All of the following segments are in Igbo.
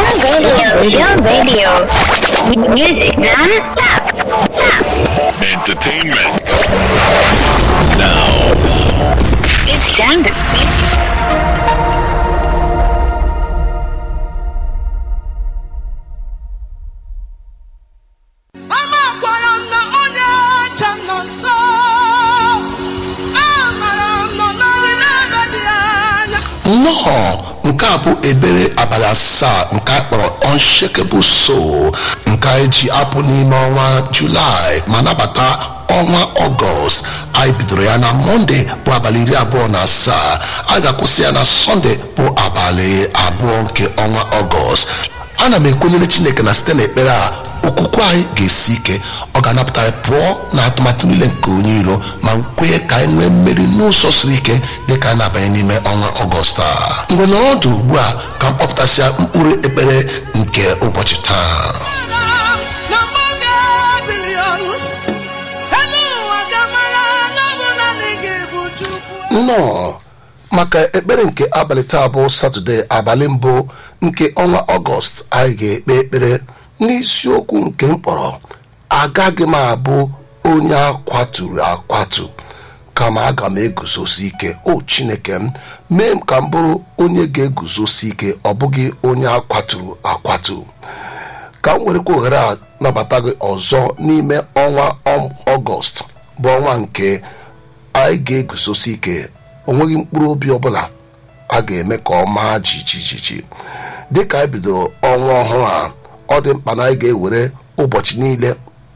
Radio. Music non-stop. Entertainment. Now. It's time to speak. nnọọ nke a bụ ebere abalị asaa nke a kpọrọ Unshakable Soul nke anyị ji apụ n'ime ọnwa Julaị ma nabata ọnwa Ọgọst. Anyị bidoro ya na Mọnde bụ abalị 27, a ga-akwụsị ya na Sọnde bụ abalị 2 nke ọnwa Ọgọst. Ana m ekwenyere Chineke na site n'ekpere a okwukwe anyị ga-esi ike, ọ ga-anapụta anyị pụọ na atụmatụ niile nke onye iro ma nkwenye ka anyị nwee mmeri n'ụzọ siri ike dị ka anyị na-abanye n'ime ọnwa Ọgọst a. Mgbe nọrọ ọdụ ugbu a ka m kpọpụtasịa mkpụrụ ekpere nke ụbọchị taa. nnọọ maka ekpere nke abalị taa bụ Satọde abalị mbụ nke ọnwa Ọgọst. anyị ga-ekpe ekpere n'isiokwu nke mkpọrọ agaghị m abụ onye akwaturu akwatu kama aga m eguzosi ike. O Chineke m, mee m ka m bụrụ onye ga-eguzosi ike, ọ bụghị onye akwaturu akwatu. Ka m werekwa ohere a nabata gị ọzọ n'ime ọnwa Ọgọst bụ ọnwa nke anyị ga-eguzosi ike. O nweghị mkpụrụ obi ọbụla a ga-eme ka ọ maa jijiji. Dịka anyị bidoro ọnwa ọhụrụ a, ọ dị mkpa na anyị ga-ewere ụbọchị niile,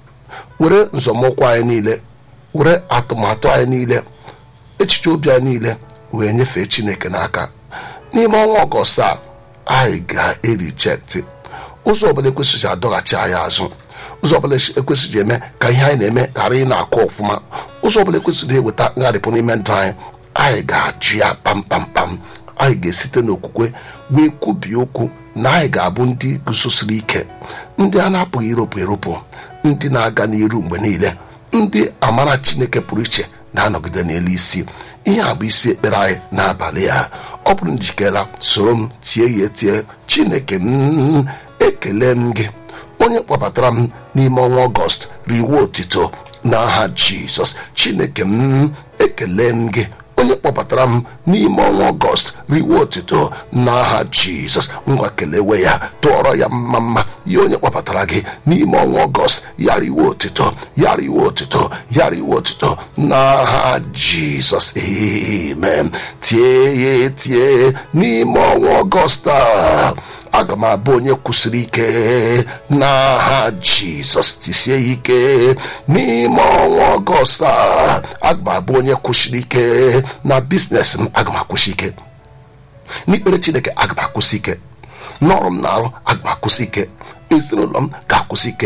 were nzọmụkwụ anyị niile, were atụmatụ anyị niile, echiche obi anyị niile wee nyefee Chineke n'aka. N'ime ọnwa Ọgọst a, anyị ga-erichekti ụzọ ọbụla ekwesịghị adọghachi anyị azụ, ụzọ ọbụla ekwesịghị eme ka ihe anyị na-eme ghara ị na-akụ ọfụma, ụzọ ọbụla ekwesịghị eweta ngharịpụ n'ime ndụ anyị. Anyị ga-ajụ ya kpamkpamkpam. Anyị ga-esite n'okwukwe wee kwubie okwu na anyị ga-abụ ndị guzosiri ike, ndị a na-apụghị iropụ, ndị na-aga n'iru mgbe niile, ndị amara Chineke pụrụ iche na-anọgide n'elu isi. Ihe a bụ isi ekpere anyị n'abalị ya. Ọ bụrụ njikere, soro m tie ya etie. Chineke m, ekele m gị, onye kpọbatara m n'ime ọnwa Ọgọst, riwe otito n'aha Jizọs. Chineke m, ekele m gị, onye kpọbatara m n'ime ọnwa Ọgọst, riwe otito n'aha Jizọs. Ngwa kelewe ya, tụọrọ ya mma. Ya onye kpọbatara gị n'ime ọnwa Ọgọst, ya riwe otito, ya riwe otito, ya riwe otito n'aha Jizọs. Amen. Tie ya etie n'ime ọnwa Ọgọst a, aga m abụ onye kwụsịrị ike n'aha Jizọs. Tisie ike n'ime ọnwa Ọgọst a, aga m abụ onye kwụsịrị ike na biznes m. Aga m akwụsị ike n'ikpere Chineke, aga m akwụsị ike n'ọrụ m na-arụ, aga m akwụsị ike ezinụlọ m ga-akwụsị ike.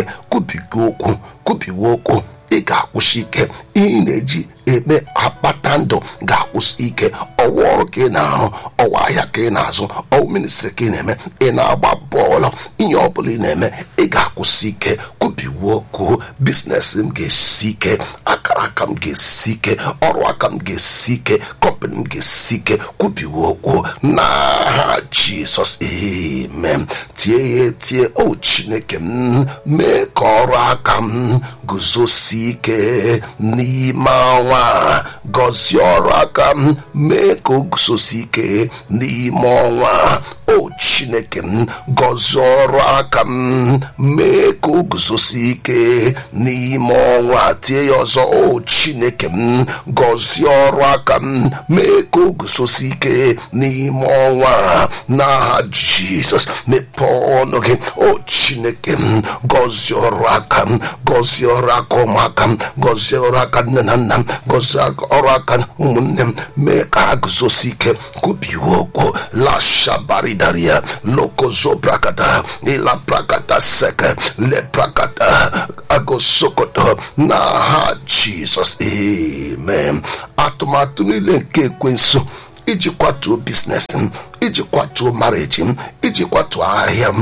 Kwubiwe okwu, ị ga-akwụsị ike. Ihe na-eji eme akpata ndụ ga-akwụsị ike. Ọwa ọrụ ka ị na-arụ, ọwa ahịa ka ị na-azụ, ọwa ministri ka ị na-eme, ị na-agba bọọlụ, ihe ọbụla ị na-eme, ị ga-akwụsị ike. Kwubiwe okwu, biznes m ga-esi ike, akara aka m ga-esi ike, ọrụ aka m ga-esi ike, kọmpanị m ga-esi ike. Kwubiwe okwu n'aha Jizọs. Amen. Tie ya etie. O Chineke m, mee ka ọrụ aka m guzosi ike n'ime ọnwa. Gọzie ọrụ aka m, mee ka o guzosi ike n'ime ọnwa. O Chineke m, gọzie ọrụ aka m, mee ka o guzosi ike n'ime ọnwa. Tie ya ọzọ. O Chineke m, gọzie ọrụ aka m, mee ka o guzosi ike n'ime ọnwa n'aha Jizọs. Mepee ọnụ gị. O Chineke m, gọzie ọrụ aka m, gọzie ọrụ aka ụmụaka m, gọzie ọrụ aka nne na nna m, gọzie ọrụ aka ụmụnne m, mee ka ha guzosi ike. Kwubiwe okwu. Lashabaridaria lokozo brakata ila brakata seke le brakata agosokoto n'aha Jizọs. Amen. Atụmatụ niile nke ekwensu iji kwatuo biznes m, iji kwatuo marriage m, iji kwatuo ahịa m, iji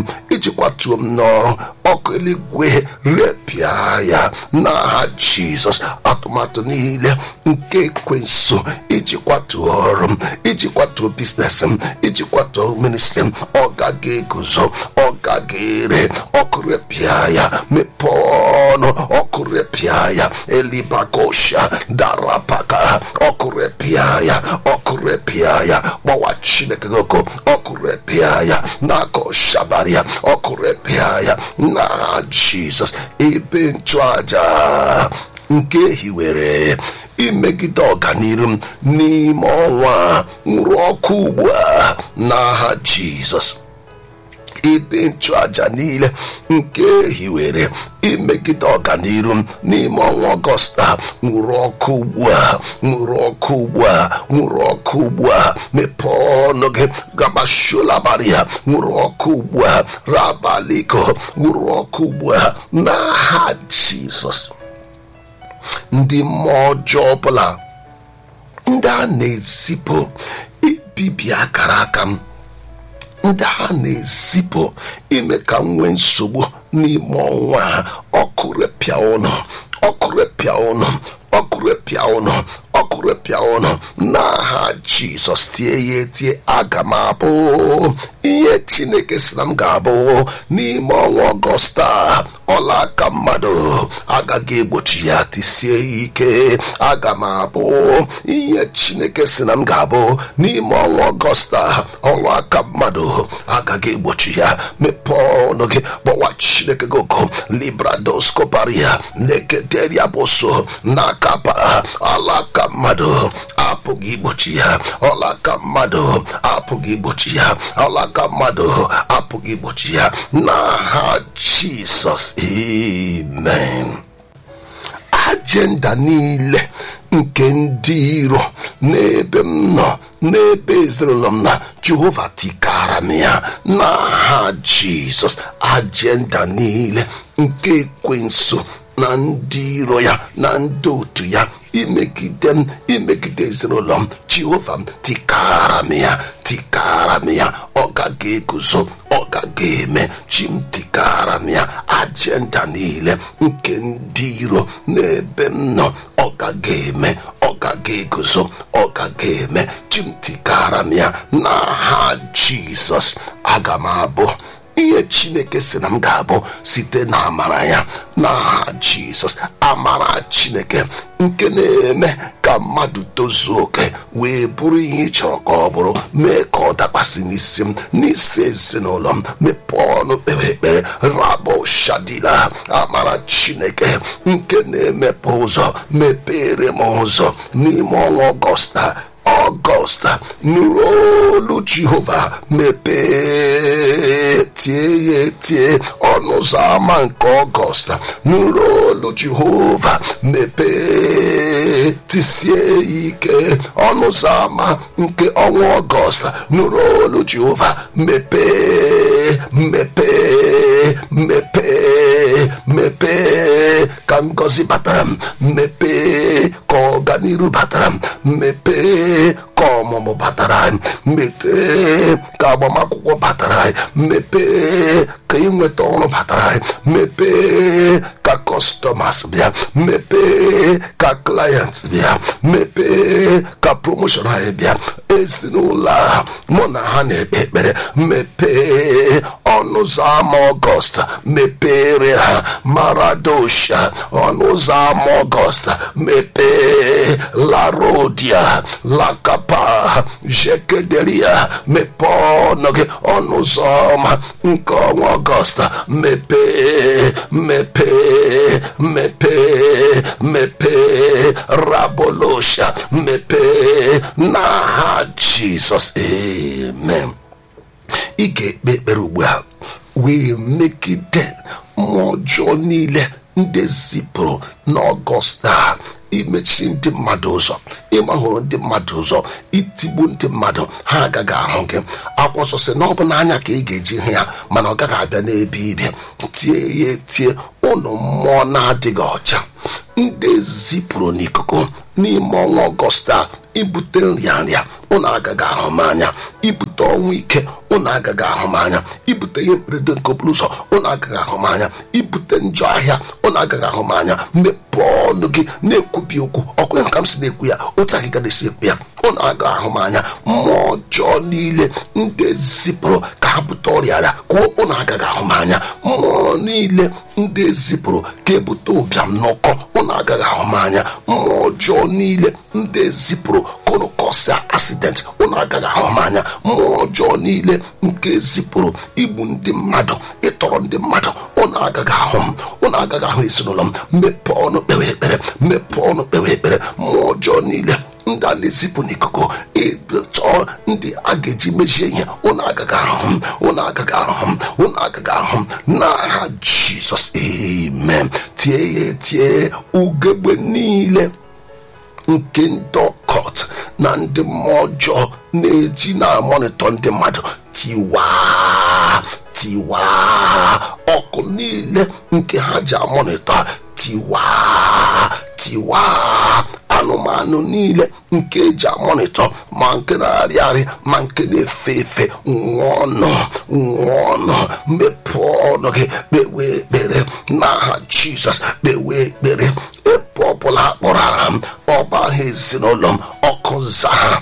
iji kwatuo m n'ọrụ, ọkụ eluigwe repịa ya n'aha Jizọs. Atụmatụ niile nke ekwensu iji kwatuo ọrụ m, iji kwatuo biznes m, iji kwatuo ministri m, ọ gaghị eguzo, ọ gaghị ere. Ọkụ repịa ya, mepee ọnụ, ọkụ repịa ya, elibakosha darapaka, ọkụ repịa ya, ọkụ repịa ya, gbawa Chineke gị ọkụ, ọkụ repịa ya n'aka ọshabaria, ọkụ repịa ya na Jizọs. Ebe nchụaja nke hiwere imegide ọganiru m n'ime ọnwa nwụrụ ọkụ ugbu a n'aha Jizọs. Ebe nchụaja niile nke hiwere imegide ọganiru m n'ime ọnwa Ọgọst a nwụrụ ọkụ ugbu a, nwụrụ ọkụ ugbu a, nwụrụ ọkụ ugbu a. Mepee ọnụ gị, gabashulabari ya, nwụrụ ọkụ ugbu a, rabaliko, nwụrụ ọkụ ugbu a n'aha Jizọs. Ndị mmụọ ọjọọ ọbụla ndị a na-ezipụ ibibi akara aka m, ndị a na-ezipụ ime ka m nwee nsogbu n'ime ọnwa a, ọkụ repịa ụnụ, ọkụ repịa ụnụ, ọkụ repịa ụnụ, ọkụ repịa ụnụ n'aha Jizọs. Tie ya etie, aga m abụ ihe Chineke sị na m ga-abụ n'ime ọnwa Ọgọst a. Ọla aka mmadụ agaghị egbochi ya, tisie ya ike. Aga m abụ ihe Chineke sị na m ga-abụ n'ime ọnwa Ọgọst a. Ọla aka mmadụ agaghị egbochi ya. Mepee ọnụ gị, kpọwa Chineke gị oku, libradoskoparia neketeria boso n'akapa. Alaka mmadụ apụghị igbochi ya, ọlaka mmadụ apụghị igbochi ya, ọlaka mmadụ apụghị igbochi ya n'aha Jizọs. Amen. Ajenda niile nke ndị iro n'ebe m nọ, n'ebe ezinụlọ m na Jehova tikara m ya n'aha Jizọs. Ajenda niile nke ekwensu na ndị iro ya na ndị otu ya imegide m, imegide ezinụlọ m, Jehova m tikara m ya, tikara m ya. Ọ gaghị eguzo, ọ gaghị eme. Chi m tikara m ya. Ajenda niile nke ndị iro n'ebe m nọ, ọ gaghị eme, ọ gaghị eguzo, ọ gaghị eme. Chi m tikara m ya n'aha Jizọs. Aga m abụ ihe Chineke sị na m ga-abụ site na amara ya n'aha Jizọs. Amara Chineke nke na-eme ka mmadụ tozuo oke wee bụrụ ihe ị chọrọ ka ọ bụrụ, mee ka ọ dakwasị n'isi m, n'isi ezinụlọ m. Mepee ọnụ, kpewe ekpere, rabo shadila. Amara Chineke nke na-emepe ụzọ, mepere m ụzọ n'ime ọnwa Ọgọst a. Ọgọst, nụrụ olu Jehova, mepee, tie ya etie ọnụ ụzọ ama nke Ọgọst. Nụrụ olu Jehova, mepee, tisie ya ike ọnụ ụzọ ama nke ọnwa Ọgọst. Nụrụ olu Jehova, mepee, mepee, mepee, mepee ka ngọzi batara m, mepee ka ọganiru batara m, mepee ka ọmụmụ batara anyị, mepee ka agbamakwụkwọ batara anyị, mepee ka inweta ọrụ batara anyị, mepee ka customers bịa, mepee ka clients bịa, mepee ka promotion anyị bịa. Ezinụlọ a mụ na ha na-ekpe ekpere, mepee ọnụ ụzọ ama Ọgọst, mepere ha maradosha. Ọnụ ụzọ ama Ọgọst, mepee larodia, lakapa, jekederia. Mepee ọnụ gị, ọnụ ụzọ ọma nke ọnwa Ọgọst, mepee, mepee, mepee, mepee, rabolosha, mepee n'aha Jizọs. Amen. Ị ga-ekpe ekpere ugbu a wee megide mmụọ ọjọọ niile ndị zipụrụ n'Ọgọst a, imechi ndị mmadụ ụzọ, ịgbahụrụ ndị mmadụ ụzọ, itigbu ndị mmadụ. Ha agaghị ahụ gị. Akwụkwọ nsọ sị na ọ bụ n'anya ka ị ga-eji hụ ya, mana ọ gaghị abịa n'ebe ibe. Tie ya etie, ụnụ mmụọ na-adịghị ọcha ndị zipụrụ n'ikuku n'ime ọnwa Ọgọst a, ibute nrịanrịa unu agaghị ahụ m anya, ibute ọnwụ ike unu agaghị ahụ m anya, ibute ihe mberede nke okporo ụzọ unu agaghị ahụ m anya, ibute njọ ahịa unu agaghị ahụ m anya. Mepee ọnụ gị na-ekwubi okwu, ọkwa nka m si na-ekwu ya otu anyị ga na-esi ekwu ya. Unu agaghị ahụ m anya. Mmụọ ọjọọ niile ndị zipụrụ ka ha bute ọrịa ya kwuo unu agaghị ahụ m anya. Mmụọ niile ndị ezipụrụ ka ebute ụbịam n'ụkọ unu agaghị ahụ m anya. Mmụọ ọjọọ niile ndị ezipụrụ ka unu kọsịa asidenti unu agaghị ahụ m anya. Mmụọ ọjọọ niile nke ezipụrụ igbu ndị mmadụ, ịtọrọ ndị mmadụ unu agaghị ahụ m, unu agaghị ahụ ezinụlọ m. Mepee ọnụ kpewe ekpere, mepee ọnụ kpewe ekpere. Mmụọ ọjọọ niile ndị a na-ezipụ n'ikuku chọọ ndị a ga-eji mejie ihe unu agaghị ahụ m, unu agaghị ahụ m, unu agaghị ahụ m n'aha Jizọs, amen. Tie ya etie, ugegbe niile nke ndị ọkọt na ndị mmụọ ọjọọ na-eji na-amonitọ ndị mmadụ tiwaa tiwaa. Ọkụ niile nke ha ji amonitọ tiwaa tiwaa. Anụmanụ niile nke eji amonitọ, ma nke na-arị arị ma nke na-efe efe, nwụọnụ nwụọnụ. Mepee ọnụ gị kpewe ekpere n'aha Jizọs, kpewe ekpere. Ebe ọbụla akpọrọ aha m, ọba aha ezinụlọ m, ọkụ zaa ha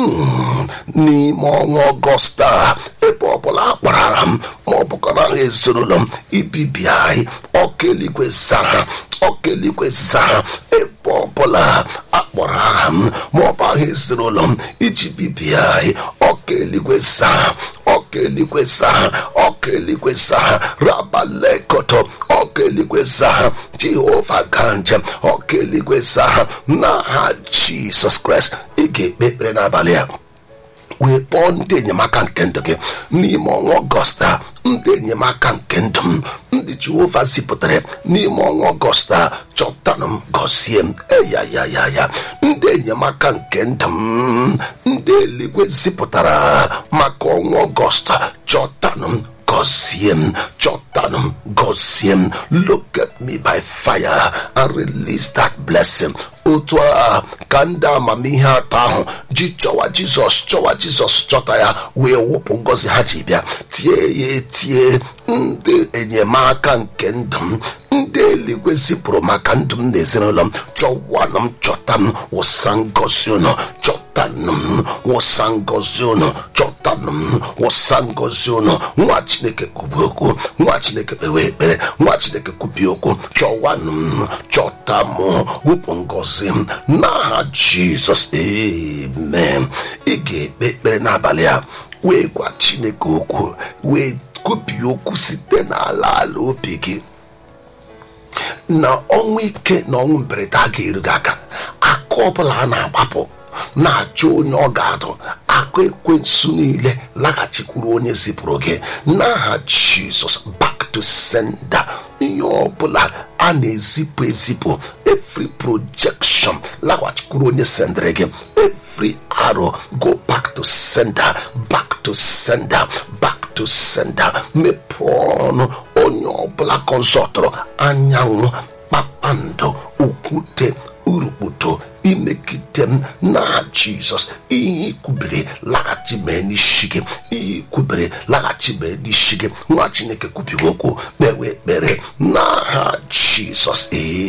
n'ime ọnwa Ọgọst a. Ebe ọbụla akpọrọ aha m ma ọ bụkwa na ezinụlọ m, ibibi anyị, ọkụ eluigwe zaa ha, ọkụ eluigwe zaa ha. Ebe ọbụla akpọrọ aha m ma ọ bụ aha ezinụlọ m iji bibie anyị, ọkụ eluigwe zaa ha, ọkụ eluigwe zaa ha, ọkụ eluigwe zaa ha. Rabalekoto, ọkụ eluigwe zaa ha. Jehova gaa njem, ọkụ eluigwe zaa ha n'aha Jizọs Kraịst. Ị ga-ekpe ekpere n'abalị a wee kpọọ ndị enyemaka nke ndụ gị n'ime ọnwa Ọgọst a. Ndị enyemaka nke ndụ m, ndị Jehova zipụtara n'ime ọnwa Ọgọst a, chọtanụ m, gọzie m. Eyayayaya, ndị enyemaka nke ndụ m, ndị eluigwe zipụtara maka ọnwa Ọgọst a, chọtanụ m, gọzie m, chọtanụ m, gọzie m. Look at me by fire and release that blessing. Otu a ka ndị amamihe atọ ahụ ji chọwa Jizọs, chọwa Jizọs, chọta ya wee wụpụ ngọzi ha ji bịa. Tie ya etie, ndị enyemaka nke ndụ m, ndị eluigwe zipụrụ maka ndụ m na ezinụlọ m, chọwanụ m, chọta m, wụsa ngọzi unu, chọtanụ m, wụsa ngọzi unu, chọtanụ m, wụsa ngọzi unu. Nwa Chineke kwubi okwu, nwa Chineke kpewe ekpere, nwa Chineke kwubi okwu, chọwanụ m, chọta m, wụpụ ngọzi m n'aha Jizọs, amen. Ị ga-ekpe ekpere n'abalị a wee gwa Chineke okwu, wee kwubi okwu site n'ala ala obi gị na ọnwụ ike na ọnwụ mberede a ga-eru gị aka. Aka ọbụla a na-agbapụ na-achọ onye ọ ga-adụ, aka ekwensu niile laghachikwuru onye zipụrụ gị n'aha Jizọs. Back to sender. Ihe ọbụla a na-ezipụ ezipụ, every projection laghachikwuru onye sendere gị. Every arrow go back to sender, back to sender, back to sender. Mepee ọnụ onye ọbụla kọnsọtụrụ anyanwụ, kpakpando, okwute, urukputo imegide m na Jizọs. Ihe ikwubere laghachi mee n'isi gị, ihe ikwubere laghachi mee n'isi gị. Nwa Chineke kwubighị okwu, kpewe ekpere n'aha Jizọs,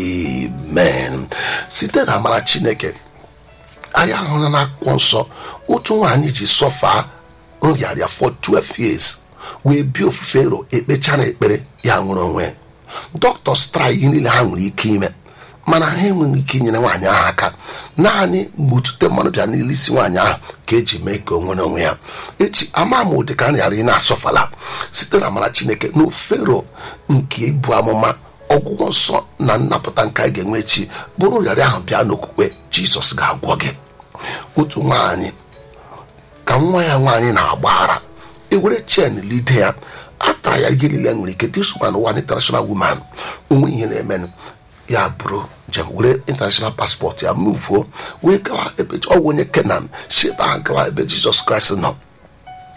amen. Site na amara Chineke, anyị ahụla n'akwụkwọ nsọ otu nwaanyị ji sọfa nrịarịa for 12 years wee bie ofufe ero, ekpechara ekpere ya nwere onwe. Doctors try ihe niile ha nwere ike ime, mana ha enweghị ike inyere nwaanyị ahụ aka. Naanị mgbe otute mmanụ bịa n'ile isi nwaanyị ahụ ka eji mee ka o nwere onwe ya. Echi ama m ụdị ka a na-arị na-asọfala site na amara Chineke na ofero nke ibu amụma ọgwụgwọ nsọ na nnapụta nke anyị ga-enwe echi bụrụ nrịarịa ahụ bịa n'okwukwe. Jizọs ga-agwọ gị. Otu nwaanyị ka nwa ya nwaanyị na-agbara, ewere chen lide ya, atara ya ihe niile nwere ike. This woman, one international woman, onwe ihe na-emenụ ya bụrụ njem were international passport ya muvuo wee gawa ebe ọwụ onye Kenan, si ebe ahụ gawa ebe Jizọs Kraịst nọ.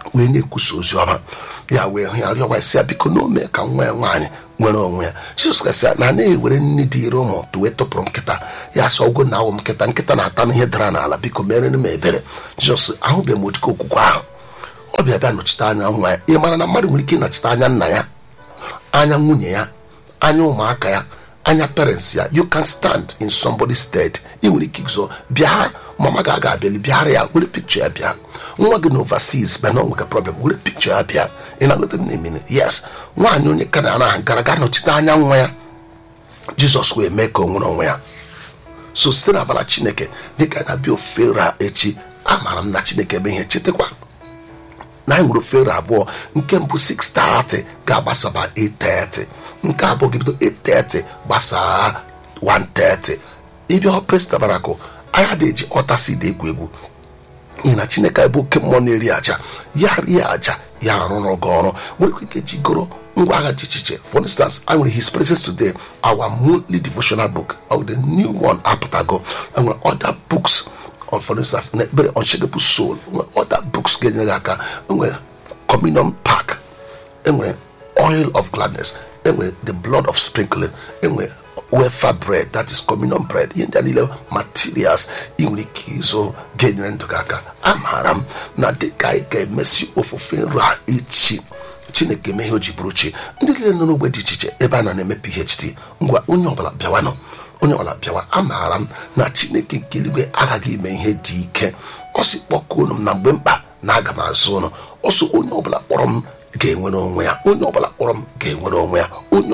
wee na-ekwusa ozi ọma ya, wee hụ ya rịọwa isi ya biko na ome ka nwa ya nwaanyị nwere onwe ya. Jizọs gasị ya na na-ewere nri dị ire ụmụ wee tụpụrụ nkịta ya, sị ọgwụ na awụ nkịta na-ata n'ihe dara n'ala, biko mere m ebere. Jizọs ahụbeghị m ụdịka okwukwe ahụ. Ọ bịa nọchite anya nwa ya. Ị mara na mmadụ nwere ike ịnọchite anya nna ya, anya nwunye ya, anya ụmụaka ya, anya parents ya. You can stand in somebody's stead. Ị nwere ike guzo bịa, mama ga abịali bịara ya, were picture ya bịa. Nwa gị na overseas bịa na onwere problem, were picture ya bịa. Ị na-agote na-emene yes, nwaanyị onye Kanaan ahụ gara nọchite anya nwa ya. Jizọs wee mee ka o nwere onwe ya. So site na abara Chineke dịka na-abịa ofere a echi, amara m na Chineke ebe ihe chetakwa na anyị nwere ofere abụọ. Nke mbụ 6:30 ga-agbasaba 8:30, nke abụọ ga-ebido 8:30 gbasaa 1:30. Ịbịa Praise Tabernacle, anyị adịghị eji ọta seed egwu egwu, n'ihi na Chineke ebe oke mmụọ na-eri aja, ya rie aja ya arụrụ gị ọrụ. Nwere ike iji goro ngwa agha dị iche iche. For instance, I nwere His Presence Today, our monthly devotional book, of the new one apụtago. I nwere other books on, for instance, Ekpere Unshakable Soul, other books ga-enyere gị aka. Enwere Communion Pack, enwere Oil of Gladness, enwere The Blood of Sprinkling, enwere Wafer Bread, that is communion bread. Ihe ndị a niile materials ị nwere ike ịzụ ga-enyere ndụ gị aka. Amaara m na dịka anyị ga-emesi ofufe nrọ a echi, Chineke eme ihe o ji bụrụ chi. Ndị niile nọ n'ogbe dị iche iche ebe a na-eme PhD, ngwa onye ọbụla bịawanụ, onye ọbụla bịawa. Amaara m na Chineke nke eluigwe agaghị ime ihe dị ike. Ọ sị kpọkuo unu m na mgbe mkpa na aga m azụ unu. Ọsọ onye ọbụla kpọrọ m ga-enwere onwe ya, onye ọbụla kpọrọ m ga-enwere onwe ya, onye